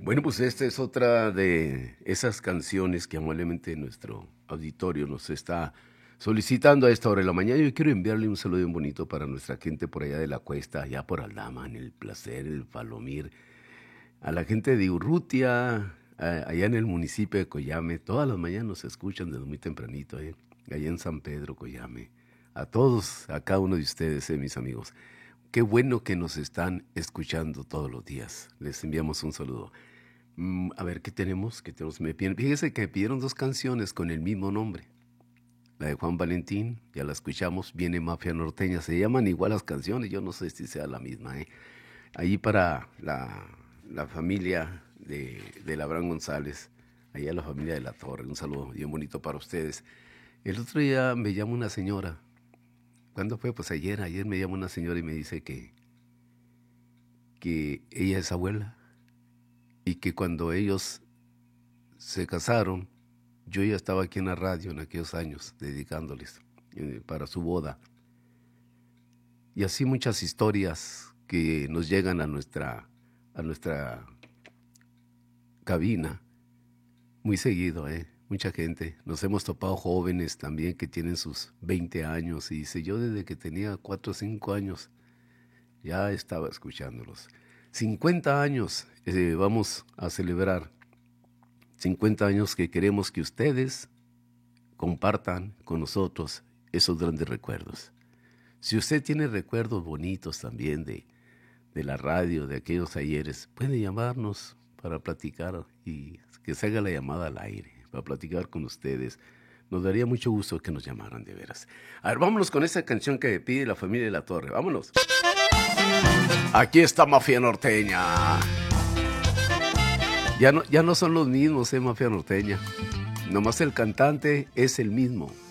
Bueno, pues esta es otra de esas canciones que amablemente nuestro auditorio nos está solicitando a esta hora de la mañana. Yo quiero enviarle un saludo bien bonito para nuestra gente por allá de la cuesta, allá por Aldama, en El Placer, el Palomir, a la gente de Urrutia, allá en el municipio de Coyame. Todas las mañanas nos escuchan desde muy tempranito, allá en San Pedro, Coyame. A todos, a cada uno de ustedes, mis amigos. Qué bueno que nos están escuchando todos los días. Les enviamos un saludo. A ver, ¿qué tenemos? Fíjese que me pidieron dos canciones con el mismo nombre. La de Juan Valentín, ya la escuchamos, viene Mafia Norteña. Se llaman igual las canciones, yo no sé si sea la misma. Ahí para la familia de Abraham González, allá la familia de La Torre, un saludo bien bonito para ustedes. El otro día me llama una señora. ¿Cuándo fue? Pues ayer me llama una señora y me dice que ella es abuela y que cuando ellos se casaron, yo ya estaba aquí en la radio en aquellos años dedicándoles para su boda. Y así muchas historias que nos llegan a nuestra cabina muy seguido, mucha gente. Nos hemos topado jóvenes también que tienen sus 20 años y dice, yo desde que tenía 4 o 5 años ya estaba escuchándolos. 50 años vamos a celebrar. 50 años que queremos que ustedes compartan con nosotros esos grandes recuerdos. Si usted tiene recuerdos bonitos también de la radio, de aquellos ayeres, puede llamarnos para platicar y que se haga la llamada al aire, para platicar con ustedes. Nos daría mucho gusto que nos llamaran de veras. A ver, vámonos con esa canción que pide la familia de La Torre. Vámonos. Aquí está Mafia Norteña. Ya no son los mismos, Mafia Norteña. Nomás el cantante es el mismo.